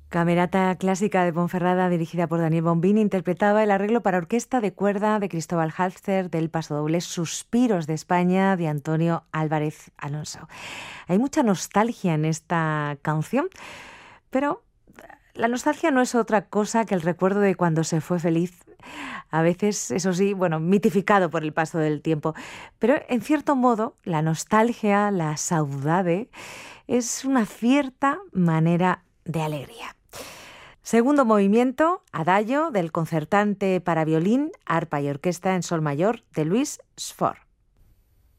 Camerata Clásica de Ponferrada, dirigida por Daniel Bombini, interpretaba el arreglo para orquesta de cuerda de Cristóbal Halffter del pasodoble Suspiros de España de Antonio Álvarez Alonso. Hay mucha nostalgia en esta canción, pero la nostalgia no es otra cosa que el recuerdo de cuando se fue feliz. A veces, eso sí, mitificado por el paso del tiempo. Pero en cierto modo, la nostalgia, la saudade, es una cierta manera de alegría. Segundo movimiento, Adagio, del concertante para violín, arpa y orquesta en sol mayor de Luis Sfor.